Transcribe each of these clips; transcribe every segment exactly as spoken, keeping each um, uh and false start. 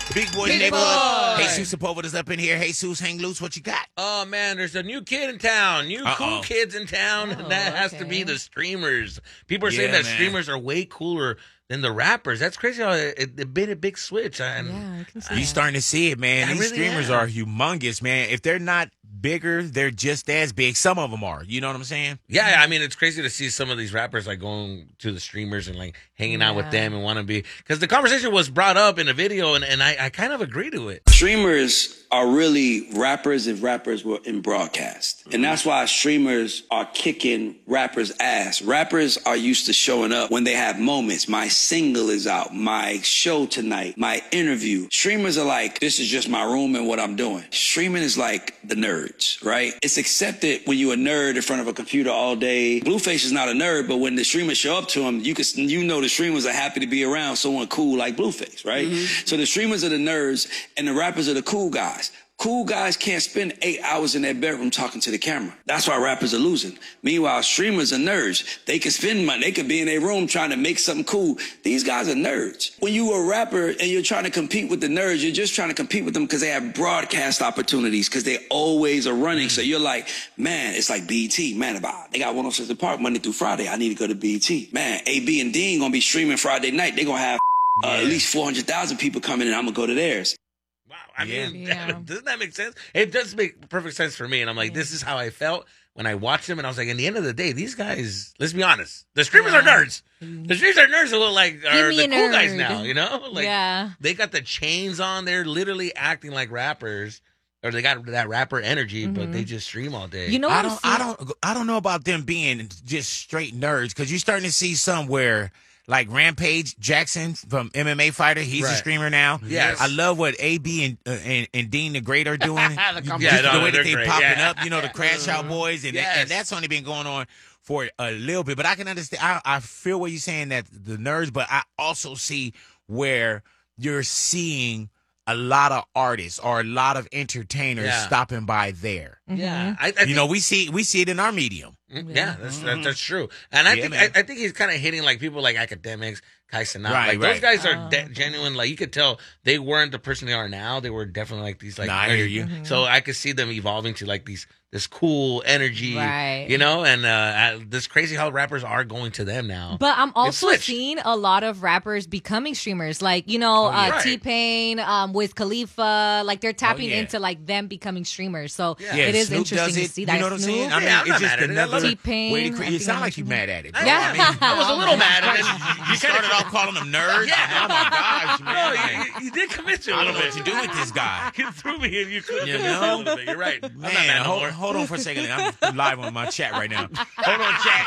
Big Boy Big Neighborhood. Boy. Jesus Sepulveda's up in here. Jesus, hang loose. What you got? Oh, man, there's a new kid in town. New Uh-oh. cool kids in town. Oh, that has okay. to be the streamers. People are Yeah, saying that man. streamers are way cooler than the rappers. That's crazy how it, it, it made a big switch. And Yeah, I can see You that. starting to see it, man. I These really streamers am. are humongous, man. If they're not bigger, they're just as big. Some of them are. You know what I'm saying? Yeah, I mean, it's crazy to see some of these rappers like going to the streamers and like hanging out with Yeah. them and want to be, because the conversation was brought up in a video and, and I, I kind of agree to it. Streamers are really rappers if rappers were in broadcast. And that's why streamers are kicking rappers' ass. Rappers are used to showing up when they have moments. My single is out, my show tonight, my interview. Streamers are like, this is just my room and what I'm doing. Streaming is like the nerds, right? It's accepted when you're a nerd in front of a computer all day. Blueface is not a nerd, but when the streamers show up to him, you can, you know the streamers are happy to be around someone cool like Blueface, right? Mm-hmm. So the streamers are the nerds and the rappers are the cool guys. Cool guys can't spend eight hours in their bedroom talking to the camera. That's why rappers are losing. Meanwhile, streamers are nerds. They can spend money. They could be in their room trying to make something cool. These guys are nerds. When you are a rapper and you're trying to compete with the nerds, you're just trying to compete with them because they have broadcast opportunities, because they always are running. So you're like, man, it's like B E T. Man, about they got one oh six in Park Monday through Friday. I need to go to B E T. Man, A B and Dean gonna be streaming Friday night. They're gonna have uh, Yeah. at least four hundred thousand people coming in. I'm gonna go to theirs. Wow. I Yeah. mean, Yeah. doesn't that make sense? It does make perfect sense for me. And I'm like, Yeah. this is how I felt when I watched them. And I was like, in the end of the day, these guys, let's be honest, the streamers Yeah. are nerds. The streamers are nerds who look like are me the a cool guys nerd. now, you know? Like, yeah. they got the chains on. They're literally acting like rappers, or they got that rapper energy, but Mhm. they just stream all day. You know what I I'm don't, I seeing? don't, I don't know about them being just straight nerds, because you're starting to see some where, like Rampage Jackson from M M A Fighter, he's a Right. streamer now. Yes. I love what A B and uh, and, and Dean the Great are doing. The Just com- the Yeah, no, way they're that they great, popping yeah. up, you know, the Crash Out Boys, and, Yes. and that's only been going on for a little bit. But I can understand. I, I feel what you're saying, that the nerds, but I also see where you're seeing a lot of artists or a lot of entertainers Yeah. stopping by there. yeah. I, I You think- know, we see we see it in our medium. Mm, Yeah, that's that, that's true, and I Yeah, think man. I, I think he's kind of hitting like people like academics, Kai Cenat. Right, like those right. guys are Oh. de- genuine. Like you could tell they weren't the person they are now. They were definitely like these like. Nah, I hear nerdy- you. Mm-hmm. So I could see them evolving to like these this cool energy, Right. you know, and uh, uh, this crazy how rappers are going to them now. But I'm also switched. seeing a lot of rappers becoming streamers. Like, you know, yeah. uh, Right. T-Pain, um, Wiz Khalifa. Like, they're tapping yeah. into, like, them becoming streamers. So Yeah. Yeah, it is Snoop interesting does it. to see you that. know what I'm Snoop. saying? I mean, Yeah, I'm it's not just mad at it. I love another it. T-Pain, way to create. I It think sounds I like you mad at it. bro. Yeah. I mean, I was a little mad, and then you started off calling them nerds. Yeah. Oh my gosh, No, man. you, you did commit to it. I a don't know little what bit. to do with this guy. You threw me and you could You have know? a little bit. You're right. I'm not Man, mad no hold, more. hold on for a second. I'm live on my chat right now. Hold on, chat.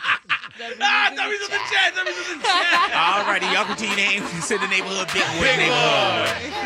Ah, Tommy's in the chat. Tommy's in the chat. All righty, y'all continue to aim. Consider the neighborhood big boy. Big boy.